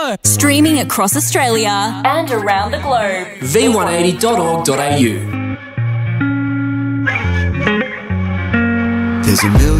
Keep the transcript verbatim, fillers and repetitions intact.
go. Streaming across Australia and around the globe. v one eighty dot org dot a u. There's a million